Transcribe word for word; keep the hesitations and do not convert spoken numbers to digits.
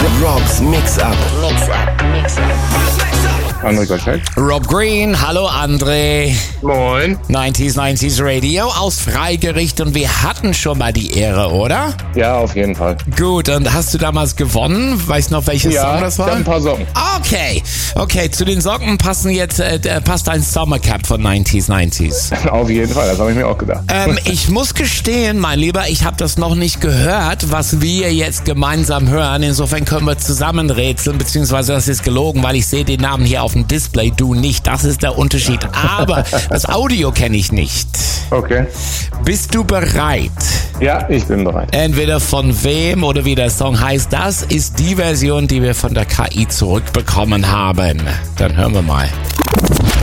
Rob's Mix-Up. Mix-Up, Mix-Up. André Gottschalk. Rob Green, hallo André. Moin. neunzig neunzig Radio aus Freigericht und wir hatten schon mal die Ehre, oder? Ja, auf jeden Fall. Gut, und hast du damals gewonnen? Weißt du noch, welches Ja, Song das war? ich hab ein paar Socken. Okay, okay, zu den Socken passen jetzt, äh, passt ein Summercap von neunzig neunzig. Auf jeden Fall, das habe ich mir auch gedacht. Ähm, ich muss gestehen, mein Lieber, ich habe das noch nicht gehört, was wir jetzt gemeinsam hören. Insofern können wir zusammen rätseln, beziehungsweise das ist gelogen, weil ich sehe den Namen hier auf dem Display, du nicht. Das ist der Unterschied. Aber das Audio kenne ich nicht. Okay. Bist du bereit? Ja, ich bin bereit. Entweder von wem oder wie der Song heißt, das ist die Version, die wir von der K I zurückbekommen haben. Dann hören wir mal.